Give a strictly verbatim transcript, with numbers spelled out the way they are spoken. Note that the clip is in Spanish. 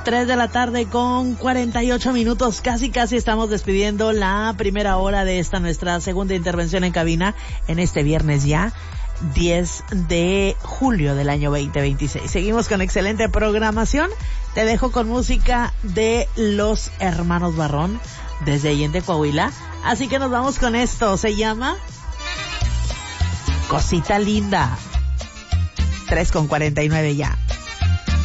tres de la tarde con cuarenta y ocho minutos. Casi, casi estamos despidiendo la primera hora de esta nuestra segunda intervención en cabina en este viernes ya, diez de julio del año veinte veintiséis. Seguimos con excelente programación. Te dejo con música de los hermanos Barrón desde Allende, Coahuila. Así que nos vamos con esto. Se llama Cosita Linda. tres con cuarenta y nueve ya.